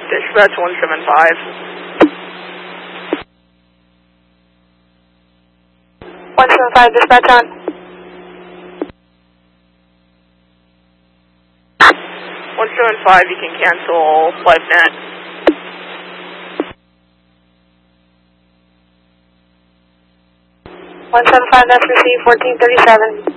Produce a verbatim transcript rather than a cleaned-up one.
Dispatch one seven five. one seven five, dispatch on. one seven five, you can cancel LiveNet. one seven five, that's received, fourteen thirty-seven.